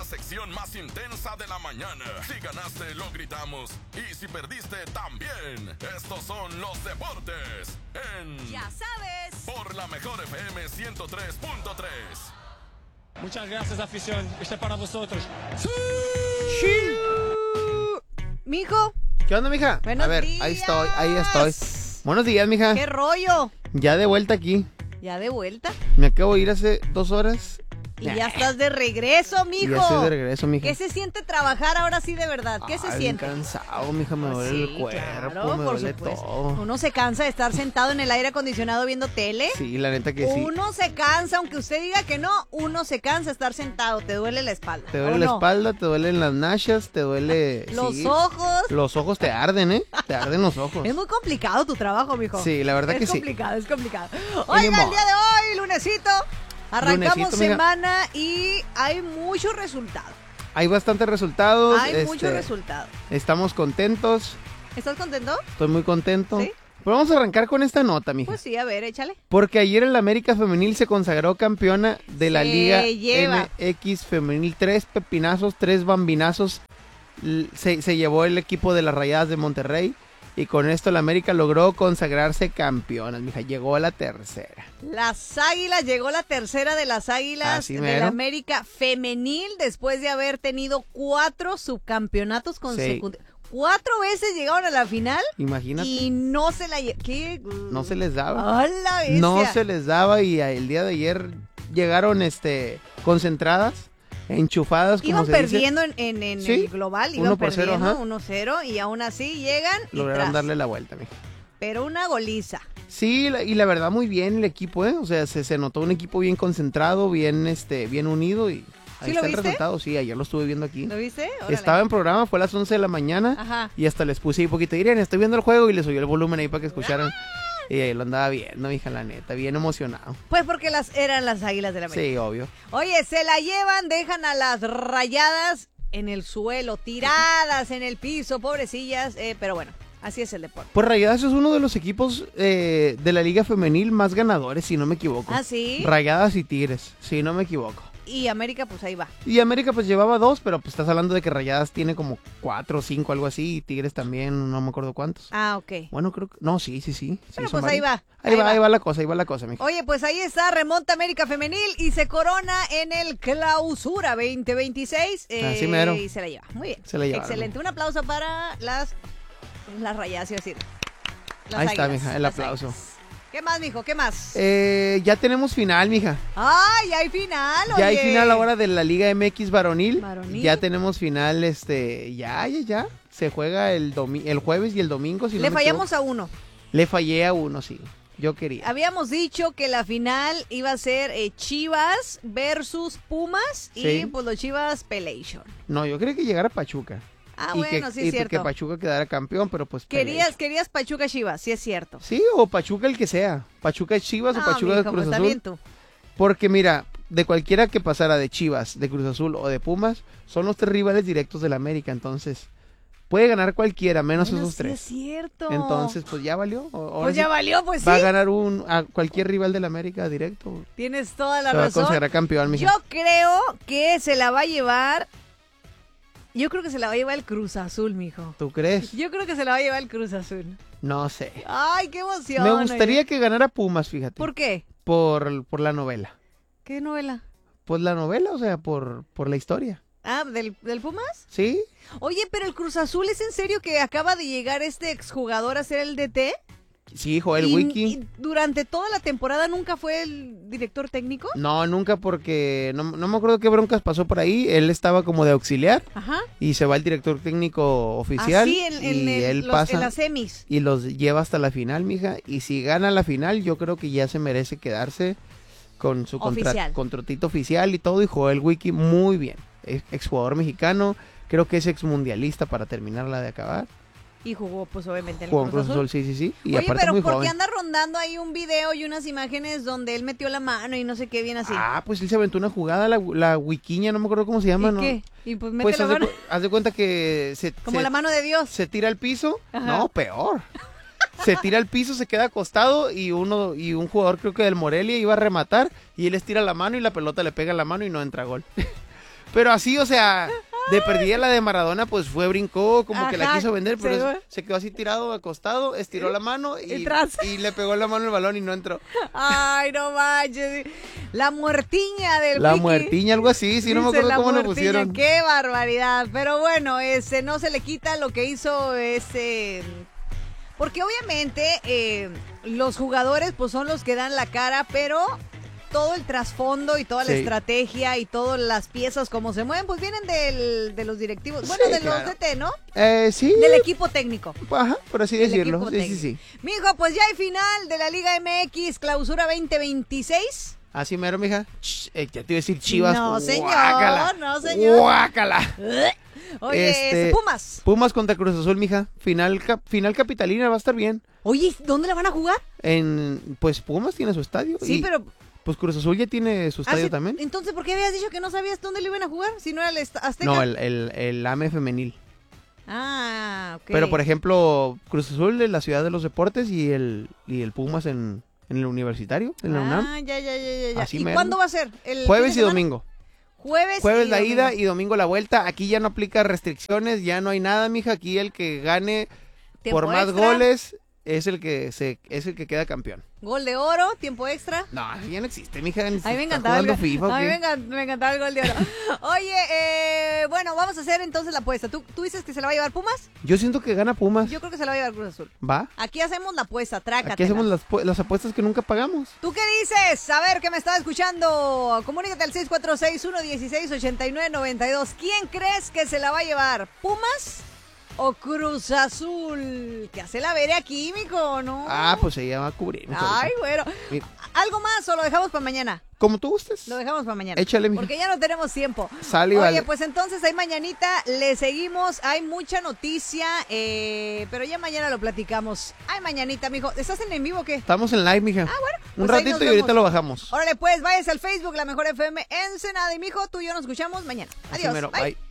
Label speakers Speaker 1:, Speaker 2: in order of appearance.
Speaker 1: sección más intensa de la mañana. Si ganaste, lo gritamos. Y si perdiste, también. Estos son los deportes en...
Speaker 2: Ya sabes.
Speaker 1: Por la mejor FM 103.3.
Speaker 3: Muchas gracias, afición. Este es para vosotros.
Speaker 2: ¡Sí! Mijo.
Speaker 4: ¿Qué onda, mija?
Speaker 2: Buenos
Speaker 4: A ver,
Speaker 2: días.
Speaker 4: ahí estoy. Buenos días, mija.
Speaker 2: ¿Qué rollo?
Speaker 4: Ya de vuelta aquí.
Speaker 2: ¿Ya de vuelta?
Speaker 4: Me acabo de ir hace 2 horas.
Speaker 2: Y ya estás de regreso, mijo.
Speaker 4: Ya estoy de regreso, mija.
Speaker 2: ¿Qué se siente trabajar ahora sí de verdad? ¿Qué se siente?
Speaker 4: Cansado, mija, me duele el cuerpo,
Speaker 2: claro,
Speaker 4: me
Speaker 2: por
Speaker 4: duele
Speaker 2: supuesto.
Speaker 4: todo.
Speaker 2: Uno se cansa de estar sentado en el aire acondicionado viendo tele.
Speaker 4: Sí, la neta que sí.
Speaker 2: Uno se cansa, aunque usted diga que no, uno se cansa de estar sentado. Te duele la espalda.
Speaker 4: Te duele
Speaker 2: ¿o
Speaker 4: la
Speaker 2: no?
Speaker 4: espalda, te duelen las nachas, te duele...
Speaker 2: Los
Speaker 4: sí.
Speaker 2: ojos.
Speaker 4: Los ojos te arden, ¿eh? Te arden los ojos.
Speaker 2: Es muy complicado tu trabajo, mijo.
Speaker 4: Sí, la verdad que sí.
Speaker 2: Es complicado.
Speaker 4: ni
Speaker 2: Oiga, el
Speaker 4: modo.
Speaker 2: día de hoy, lunesito, arrancamos
Speaker 4: Lunesito, mija.
Speaker 2: semana y hay mucho resultado.
Speaker 4: Hay bastantes resultados.
Speaker 2: Hay mucho resultado.
Speaker 4: Estamos contentos.
Speaker 2: ¿Estás contento?
Speaker 4: Estoy muy contento.
Speaker 2: ¿Sí?
Speaker 4: Pero vamos a arrancar con esta nota, mija.
Speaker 2: Pues sí, a ver, échale.
Speaker 4: Porque ayer el América Femenil se consagró campeona de la
Speaker 2: Se
Speaker 4: Liga
Speaker 2: lleva.
Speaker 4: MX Femenil. 3 pepinazos, 3 bambinazos. Se llevó el equipo de las Rayadas de Monterrey. Y con esto el América logró consagrarse campeona, mija. Llegó a la tercera.
Speaker 2: Las Águilas, llegó la tercera de las Águilas
Speaker 4: Así
Speaker 2: de
Speaker 4: mero.
Speaker 2: la América Femenil después de haber tenido 4 subcampeonatos consecutivos. 4 veces llegaron a la final.
Speaker 4: Imagínate.
Speaker 2: Y no se la ¿Qué?
Speaker 4: No se les daba.
Speaker 2: ¡A la bestia!
Speaker 4: No se les daba y el día de ayer llegaron concentradas, enchufadas, como
Speaker 2: Iban
Speaker 4: se dice.
Speaker 2: perdiendo en
Speaker 4: Sí,
Speaker 2: el global, iban
Speaker 4: 1-0,
Speaker 2: perdiendo
Speaker 4: ajá.
Speaker 2: 1-0 y aún así llegan y
Speaker 4: Lograron
Speaker 2: tras.
Speaker 4: darle la vuelta, mija.
Speaker 2: Pero una goliza.
Speaker 4: Sí, y la verdad muy bien el equipo, ¿eh? O sea, se notó un equipo bien concentrado, bien unido y ahí
Speaker 2: ¿Sí lo
Speaker 4: está el
Speaker 2: viste?
Speaker 4: resultado. Sí, ayer lo estuve viendo aquí.
Speaker 2: ¿Lo viste? Órale.
Speaker 4: Estaba en programa, fue a las 11 de la mañana.
Speaker 2: Ajá.
Speaker 4: Y hasta les puse ahí poquito, Irene, estoy viendo el juego y les subí el volumen ahí para que escucharan. Y ahí lo andaba viendo, hija, la neta, bien emocionado.
Speaker 2: Pues porque eran las Águilas de la América.
Speaker 4: Sí, obvio.
Speaker 2: Oye, se la llevan, dejan a las Rayadas en el suelo, tiradas en el piso, pobrecillas, pero bueno, así es el deporte.
Speaker 4: Pues Rayadas es uno de los equipos de la Liga Femenil más ganadores, si no me equivoco.
Speaker 2: ¿Ah, sí?
Speaker 4: Rayadas y Tigres, si no me equivoco.
Speaker 2: Y América, pues ahí va.
Speaker 4: Y América pues llevaba 2, pero pues estás hablando de que Rayadas tiene como 4 o 5, algo así, y Tigres también, no me acuerdo cuántos.
Speaker 2: Ah, ok.
Speaker 4: Bueno, creo que... No, sí.
Speaker 2: Pero
Speaker 4: son
Speaker 2: pues ahí
Speaker 4: varios.
Speaker 2: va.
Speaker 4: Ahí va la cosa, mija.
Speaker 2: Oye, pues ahí está, remonta América Femenil y se corona en el Clausura 2026.
Speaker 4: Así mero.
Speaker 2: Y se la lleva. Muy bien.
Speaker 4: Se la llevaron.
Speaker 2: Excelente. Un aplauso para las Rayadas, iba a decir. Las
Speaker 4: Ahí está,
Speaker 2: Águilas,
Speaker 4: mija, el
Speaker 2: las
Speaker 4: aplauso.
Speaker 2: Águilas. ¿Qué más, mijo? ¿Qué más?
Speaker 4: Ya tenemos final, mija.
Speaker 2: ¡Ay, ya hay final!
Speaker 4: Ya hay
Speaker 2: oye!
Speaker 4: final ahora de la Liga MX varonil.
Speaker 2: Varonil.
Speaker 4: Ya tenemos final, ya. Se juega el jueves y el domingo, si no
Speaker 2: Le
Speaker 4: me
Speaker 2: fallamos
Speaker 4: equivoco.
Speaker 2: a uno.
Speaker 4: Le fallé a uno, sí. Yo quería.
Speaker 2: Habíamos dicho que la final iba a ser Chivas versus Pumas
Speaker 4: Sí.
Speaker 2: y pues los Chivas Pelation.
Speaker 4: No, yo quería que llegara Pachuca.
Speaker 2: Ah,
Speaker 4: y
Speaker 2: bueno, sí es
Speaker 4: y
Speaker 2: cierto.
Speaker 4: que Pachuca quedara campeón, pero pues...
Speaker 2: Querías Pachuca Chivas, sí es cierto.
Speaker 4: Sí, o Pachuca el que sea. Pachuca Chivas o Pachuca
Speaker 2: mijo,
Speaker 4: Cruz
Speaker 2: pues,
Speaker 4: Azul.
Speaker 2: también tú.
Speaker 4: Porque mira, de cualquiera que pasara de Chivas, de Cruz Azul o de Pumas, son los 3 rivales directos del América, entonces puede ganar cualquiera, menos
Speaker 2: Bueno,
Speaker 4: esos
Speaker 2: sí
Speaker 4: 3.
Speaker 2: es cierto.
Speaker 4: Entonces, pues ya valió. Ahora
Speaker 2: Pues ya
Speaker 4: sí
Speaker 2: valió, pues sí.
Speaker 4: va a ganar a cualquier rival del América directo.
Speaker 2: Tienes toda la
Speaker 4: Se va a
Speaker 2: razón.
Speaker 4: consagrar campeón, mija.
Speaker 2: Yo creo que se la va a llevar. Yo creo que se la va a llevar el Cruz Azul, mijo.
Speaker 4: ¿Tú crees?
Speaker 2: Yo creo que se la va a llevar el Cruz Azul.
Speaker 4: No sé.
Speaker 2: Ay, qué emoción.
Speaker 4: Me gustaría
Speaker 2: oye.
Speaker 4: que ganara Pumas, fíjate.
Speaker 2: ¿Por qué?
Speaker 4: Por la novela.
Speaker 2: ¿Qué novela?
Speaker 4: Pues la novela, o sea, por la historia.
Speaker 2: Ah, ¿del Pumas?
Speaker 4: ¿Sí?
Speaker 2: Oye, pero el Cruz Azul, ¿es en serio que acaba de llegar este exjugador a ser el DT?
Speaker 4: Sí, Joel
Speaker 2: ¿Y
Speaker 4: Wiki.
Speaker 2: durante toda la temporada nunca fue el director técnico?
Speaker 4: No, nunca, porque no me acuerdo qué broncas pasó por ahí. Él estaba como de auxiliar
Speaker 2: Ajá.
Speaker 4: y se va el director técnico oficial.
Speaker 2: Así
Speaker 4: y él pasa
Speaker 2: en las semis.
Speaker 4: y los lleva hasta la final, mija. Y si gana la final, yo creo que ya se merece quedarse con su
Speaker 2: Oficial.
Speaker 4: contratito oficial y todo. Y Joel Wiki muy bien. Exjugador mexicano, creo que es exmundialista para terminarla de acabar.
Speaker 2: Y jugó, pues, obviamente, en el
Speaker 4: Jugó en
Speaker 2: Cruz
Speaker 4: Cruz
Speaker 2: Azul.
Speaker 4: Azul, sí. Y
Speaker 2: Oye,
Speaker 4: aparte
Speaker 2: pero
Speaker 4: muy
Speaker 2: ¿por qué
Speaker 4: joven.
Speaker 2: anda rondando ahí un video y unas imágenes donde él metió la mano y no sé qué, bien así?
Speaker 4: Ah, pues él se aventó una jugada, la Wikiña, no me acuerdo cómo se llama,
Speaker 2: ¿Y
Speaker 4: ¿no?
Speaker 2: qué? Y pues mete
Speaker 4: Pues
Speaker 2: la mano.
Speaker 4: haz de cuenta que
Speaker 2: Como la mano de Dios.
Speaker 4: se tira al piso.
Speaker 2: Ajá.
Speaker 4: No, peor. Se tira al piso, se queda acostado y un jugador creo que del Morelia iba a rematar y él estira la mano y la pelota le pega en la mano y no entra gol. Pero así, o sea, de perdida la de Maradona, pues brincó, como que la
Speaker 2: Ajá,
Speaker 4: quiso vender, pero
Speaker 2: seguro.
Speaker 4: se quedó así tirado, acostado, estiró la mano
Speaker 2: Y tras.
Speaker 4: y le pegó la mano el balón y no entró.
Speaker 2: Ay, no manches. La muertiña del
Speaker 4: La
Speaker 2: Wiki.
Speaker 4: muertiña, algo así, sí, no me
Speaker 2: Dice
Speaker 4: acuerdo
Speaker 2: la
Speaker 4: cómo le
Speaker 2: muertiña,
Speaker 4: pusieron.
Speaker 2: Qué barbaridad. Pero bueno, no se le quita lo que hizo porque obviamente los jugadores pues son los que dan la cara, pero todo el trasfondo y toda la
Speaker 4: Sí.
Speaker 2: estrategia y todas las piezas como se mueven, pues vienen de los directivos, bueno,
Speaker 4: Sí,
Speaker 2: de
Speaker 4: claro.
Speaker 2: los DT, ¿no?
Speaker 4: Sí.
Speaker 2: Del equipo técnico.
Speaker 4: Ajá, por así
Speaker 2: Del
Speaker 4: decirlo.
Speaker 2: equipo
Speaker 4: Sí,
Speaker 2: técnico.
Speaker 4: sí.
Speaker 2: Mijo, pues ya hay final de la Liga MX, clausura 2026.
Speaker 4: Así mero, mija. Ya te iba a decir Chivas.
Speaker 2: No, señor,
Speaker 4: Guácala.
Speaker 2: no, señor.
Speaker 4: Guácala.
Speaker 2: Oye, Pumas.
Speaker 4: Pumas contra Cruz Azul, mija. Final capitalina, va a estar bien.
Speaker 2: Oye, ¿dónde la van a jugar?
Speaker 4: Pues Pumas tiene su estadio.
Speaker 2: Sí,
Speaker 4: y,
Speaker 2: pero...
Speaker 4: pues Cruz Azul ya tiene su estadio también.
Speaker 2: Entonces, ¿por qué habías dicho que no sabías dónde le iban a jugar? Si no era el Azteca.
Speaker 4: No, el AME femenil.
Speaker 2: Ah, ok.
Speaker 4: Pero, por ejemplo, Cruz Azul de la Ciudad de los Deportes y el Pumas en el Universitario, en la UNAM.
Speaker 2: Ah, ya.
Speaker 4: Así
Speaker 2: ¿Y
Speaker 4: mero.
Speaker 2: cuándo va a ser? ¿El
Speaker 4: Jueves
Speaker 2: fin de
Speaker 4: y
Speaker 2: semana?
Speaker 4: domingo.
Speaker 2: Jueves
Speaker 4: La
Speaker 2: domingo.
Speaker 4: ida y domingo la vuelta. Aquí ya no aplica restricciones, ya no hay nada, mija. Aquí el que gane
Speaker 2: Tiempo
Speaker 4: por más
Speaker 2: extra.
Speaker 4: goles es el que queda campeón.
Speaker 2: Gol de oro, tiempo extra.
Speaker 4: No, ya no existe, mija.
Speaker 2: A mí me
Speaker 4: ¿Está
Speaker 2: encantaba
Speaker 4: jugando FIFA o
Speaker 2: a mí
Speaker 4: qué?
Speaker 2: me encantaba el gol de oro. Oye, bueno, vamos a hacer entonces la apuesta. ¿Tú dices que se la va a llevar Pumas?
Speaker 4: Yo siento que gana Pumas.
Speaker 2: Yo creo que se la va a llevar Cruz Azul.
Speaker 4: ¿Va?
Speaker 2: Aquí hacemos la apuesta, trácatela.
Speaker 4: Aquí hacemos las apuestas que nunca pagamos.
Speaker 2: ¿Tú qué dices? A ver, que me estás escuchando. Comunícate al 646-116-8992. ¿Quién crees que se la va a llevar? ¿Pumas o Cruz Azul? Que hace la veré aquí, mijo, ¿no?
Speaker 4: Ah, pues ella va a cubrir.
Speaker 2: Ay, bueno.
Speaker 4: Mira.
Speaker 2: ¿Algo más o lo dejamos para mañana?
Speaker 4: Como tú gustes.
Speaker 2: Lo dejamos para mañana.
Speaker 4: Échale, mija.
Speaker 2: Porque ya no tenemos tiempo.
Speaker 4: Sale y
Speaker 2: Oye,
Speaker 4: vale.
Speaker 2: pues entonces ahí mañanita le seguimos. Hay mucha noticia, pero ya mañana lo platicamos. Ay, mañanita, mijo. ¿Estás en vivo o qué?
Speaker 4: Estamos en live, mija.
Speaker 2: Ah, bueno.
Speaker 4: Un
Speaker 2: pues ahí
Speaker 4: ratito
Speaker 2: nos
Speaker 4: y ahorita
Speaker 2: vemos.
Speaker 4: lo bajamos.
Speaker 2: Órale, pues, váyase al Facebook, La Mejor FM Ensenada. Y mijo, tú y yo nos escuchamos mañana.
Speaker 4: Así
Speaker 2: Adiós.
Speaker 4: mero,
Speaker 2: Bye.
Speaker 4: bye.